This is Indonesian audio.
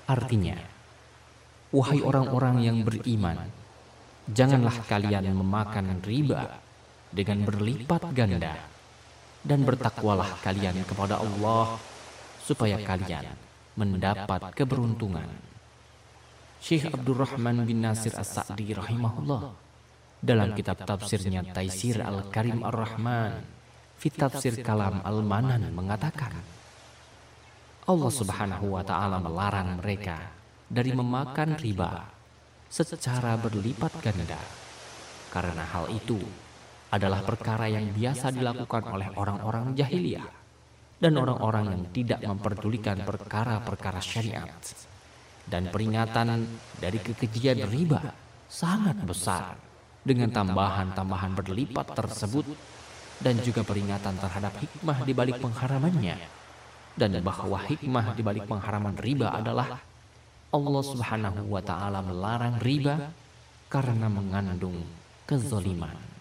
Artinya, wahai orang-orang yang beriman, janganlah kalian memakan riba dengan berlipat ganda, dan bertakwalah kalian kepada Allah supaya kalian mendapat keberuntungan. Syekh Abdurrahman bin Nasir As-Sa'di rahimahullah dalam kitab tafsirnya Taisir Al-Karim Ar-Rahman fi Tafsir Kalam Al-Manan mengatakan, Allah Subhanahu wa taala melarang mereka dari memakan riba secara berlipat ganda, karena hal itu adalah perkara yang biasa dilakukan oleh orang-orang jahiliyah dan orang-orang yang tidak memperdulikan perkara-perkara syariat. Dan peringatan dari kekejian riba sangat besar dengan tambahan-tambahan berlipat tersebut, dan juga peringatan terhadap hikmah di balik pengharamannya, dan bahwa hikmah di balik pengharaman riba adalah Allah Subhanahu wa taala melarang riba karena mengandung kezaliman.